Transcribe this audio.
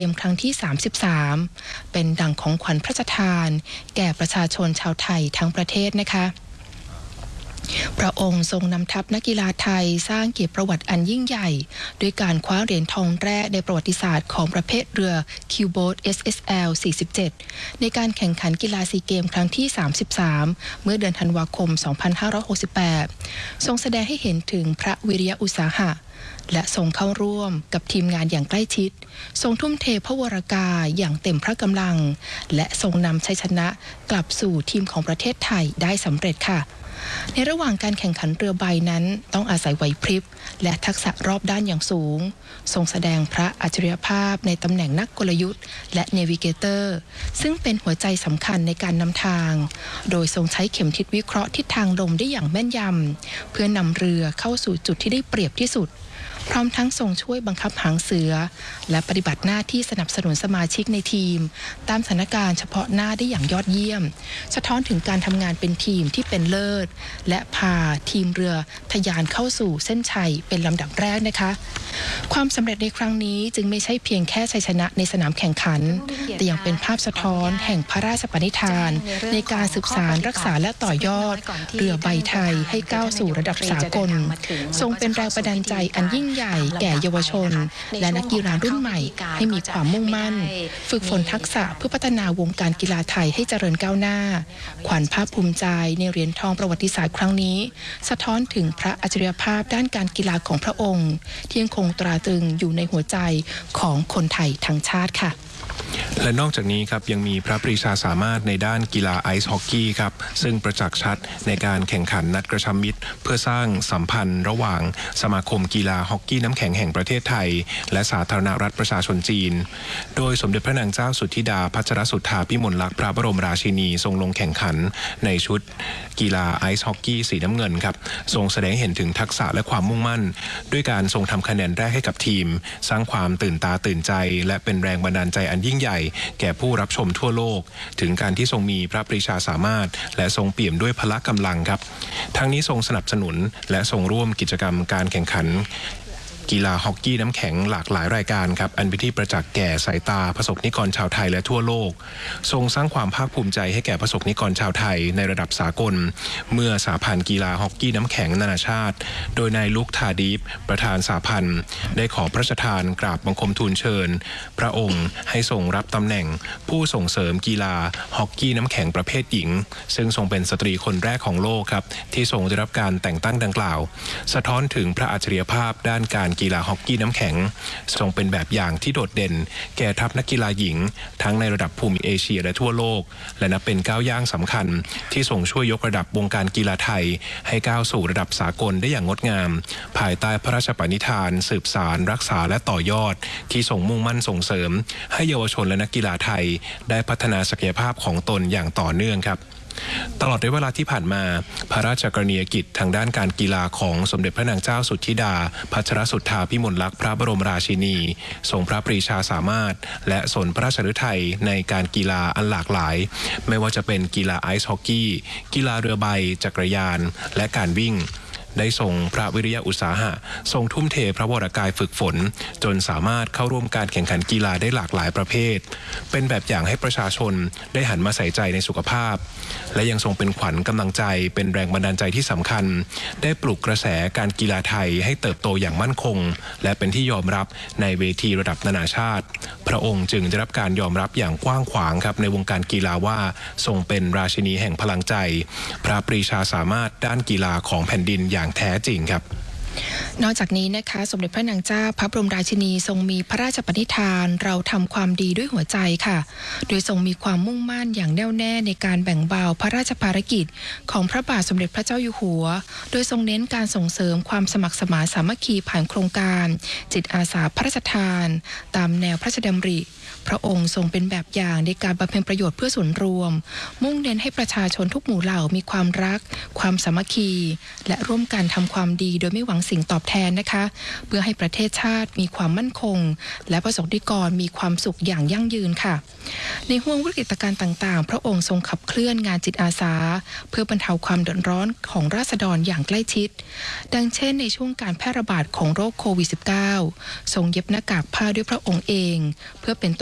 เกมครั้งที่ 33 เป็นดั่งของขวัญพระราชทานแก่ประชาชนชาวไทยทั้งประเทศนะคะพระองค์ทรงนำทัพนักกีฬาไทยสร้างเกียรติประวัติอันยิ่งใหญ่ด้วยการคว้าเหรียญทองแรกในประวัติศาสตร์ของประเภทเรือคิวโบ๊ท SSL 47 ในการแข่งขันกีฬาซีเกมครั้งที่ 33 เมื่อเดือนธันวาคม 2568 ทรงแสดงให้เห็นถึงพระวิริยะอุตสาหะและทรงเข้าร่วมกับทีมงานอย่างใกล้ชิดทรงทุ่มเทพระวรากายอย่างเต็มพระกำลังและทรงนำชัยชนะกลับสู่ทีมของประเทศไทยได้สำเร็จค่ะในระหว่างการแข่งขันเรือใบนั้นต้องอาศัยไหวพริบและทักษะรอบด้านอย่างสูงทรงแสดงพระอัจฉริยภาพในตำแหน่งนักกลยุทธ์และเนวิเกเตอร์ซึ่งเป็นหัวใจสำคัญในการนำทางโดยทรงใช้เข็มทิศวิเคราะห์ทิศทางลมได้อย่างแม่นยำเพื่อนำเรือเข้าสู่จุดที่ได้เปรียบที่สุดพร้อมทั้งทรงช่วยบังคับหางเสือและปฏิบัติหน้าที่สนับสนุนสมาชิกในทีมตามสถานการณ์เฉพาะหน้าได้อย่างยอดเยี่ยมสะท้อนถึงการทำงานเป็นทีมที่เป็นเลิศและพาทีมเรือทะยานเข้าสู่เส้นชัยเป็นลำดับแรกนะคะความสำเร็จในครั้งนี้จึงไม่ใช่เพียงแค่ชัยชนะในสนามแข่งขันแต่ยังเป็นภาพสะท้อนแห่งพระราชปณิธานในการสืบสานรักษาและต่อยอดเรือใบไทยให้ก้าวสู่ระดับสากลทรงเป็นแรงบันดาลใจอันยิ่งใหญ่แก่เยาวชนและนักกีฬารุ่นใหม่ให้มีความมุ่งมั่นฝึกฝนทักษะเพื่อพัฒนาวงการกีฬาไทยให้เจริญก้าวหน้าขวัญภาคภูมิใจในเหรียญทองประวัติศาสตร์ครั้งนี้สะท้อนถึงพระอัจฉริยภาพด้านการกีฬาของพระองค์ที่ยังคงตราตรึงอยู่ในหัวใจของคนไทยทั้งชาติค่ะและนอกจากนี้ครับยังมีพระปรีชาสามารถในด้านกีฬาไอซ์ฮอกกี้ครับซึ่งประจักษ์ชัดในการแข่งขันนัดกระชับมิตรเพื่อสร้างสัมพันธ์ระหว่างสมาคมกีฬาฮอกกี้น้ำแข็งแห่งประเทศไทยและสาธารณรัฐประชาชนจีนโดยสมเด็จพระนางเจ้าสุทธิดาพัชรสุทธาพิมลลักษณ์พระบรมราชินีทรงลงแข่งขันในชุดกีฬาไอซ์ฮอกกี้สีน้ำเงินครับทรงแสดงเห็นถึงทักษะและความมุ่งมั่นด้วยการทรงทำคะแนนแรกให้กับทีมสร้างความตื่นตาตื่นใจและเป็นแรงบันดาลใจอันยิ่งใหญ่แก่ผู้รับชมทั่วโลกถึงการที่ทรงมีพระปรีชาสามารถและทรงเปี่ยมด้วยพละกำลังครับทั้งนี้ทรงสนับสนุนและทรงร่วมกิจกรรมการแข่งขันกีฬาฮอกกี้น้ำแข็งหลากหลายรายการครับอันเป็นที่ประจักษ์แก่สายตาประสบนิกรชาวไทยและทั่วโลกทรงสร้างความภาคภูมิใจให้แก่ประสบนิกรชาวไทยในระดับสากลเมื่อสหพันธ์กีฬาฮอกกี้น้ำแข็งนานาชาติโดยนายลุคทาดีฟประธานสหพันธ์ได้ขอพระราชทานกราบบังคมทูลเชิญพระองค์ให้ทรงรับตำแหน่งผู้ส่งเสริมกีฬาฮอกกี้น้ำแข็งประเภทหญิงซึ่งทรงเป็นสตรีคนแรกของโลกครับที่ทรงได้รับการแต่งตั้งดังกล่าวสะท้อนถึงพระอัจฉริยภาพด้านการกีฬาฮอกกี้น้ำแข็งทรงเป็นแบบอย่างที่โดดเด่นแก่ทัพนักกีฬาหญิงทั้งในระดับภูมิเอเชียและทั่วโลกและนับเป็นก้าวย่างสำคัญที่ทรงช่วยยกระดับวงการกีฬาไทยให้ก้าวสู่ระดับสากลได้อย่างงดงามภายใต้พระราชปณิธานสืบสานรักษาและต่อยอดที่ทรงมุ่งมั่นส่งเสริมให้เยาวชนและนักกีฬาไทยได้พัฒนาศักยภาพของตนอย่างต่อเนื่องครับตลอดระยะเวลาที่ผ่านมาพระราชกรณียกิจทางด้านการกีฬาของสมเด็จพระนางเจ้าสุทธิดาพัชรสุทธาพิมลลักษณ์พระบรมราชินีทรงพระปรีชาสามารถและสนพระราชฤทัยในการกีฬาอันหลากหลายไม่ว่าจะเป็นกีฬาไอซ์ฮอกกี้กีฬาเรือใบจักรยานและการวิ่งได้ทรงพระวิริยะอุตสาหะทรงทุ่มเทพระวรกายฝึกฝนจนสามารถเข้าร่วมการแข่งขันกีฬาได้หลากหลายประเภทเป็นแบบอย่างให้ประชาชนได้หันมาใส่ใจในสุขภาพและยังทรงเป็นขวัญกำลังใจเป็นแรงบันดาลใจที่สำคัญได้ปลุกกระแสการกีฬาไทยให้เติบโตอย่างมั่นคงและเป็นที่ยอมรับในเวทีระดับนานาชาติพระองค์จึงได้รับการยอมรับอย่างกว้างขวางครับในวงการกีฬาว่าทรงเป็นราชินีแห่งพลังใจพระปรีชาสามารถด้านกีฬาของแผ่นดินอย่างแท้จริงครับนอกจากนี้นะคะสมเด็จพระนางเจ้าพระบรมราชินีทรงมีพระราชปณิธานเราทำความดีด้วยหัวใจค่ะโดยทรงมีความมุ่งมั่นอย่างแน่วแน่ในการแบ่งเบาพระราชภารกิจของพระบาทสมเด็จพระเจ้าอยู่หัวโดยทรงเน้นการส่งเสริมความสมัครสมานสามัคคีผ่านโครงการจิตอาสาพระราชทานตามแนวพระราชดำริพระองค์ทรงเป็นแบบอย่างในการบำเพ็ญประโยชน์เพื่อส่วนรวมมุ่งเน้นให้ประชาชนทุกหมู่เหล่ามีความรักความสามัคคีและร่วมกันทำความดีโดยไม่หวังสิ่งตอบแทนนะคะเพื่อให้ประเทศชาติมีความมั่นคงและประสบนิกรมีความสุขอย่างยั่งยืนค่ะในห่วงวิกฤตการณ์ต่างๆพระองค์ทรงขับเคลื่อนงานจิตอาสาเพื่อบรรเทาความเดือดร้อนของราษฎรอย่างใกล้ชิดดังเช่นในช่วงการแพร่ระบาดของโรคโควิด -19 ทรงเย็บหน้ากากผ้าด้วยพระองค์เองเพื่อเป็น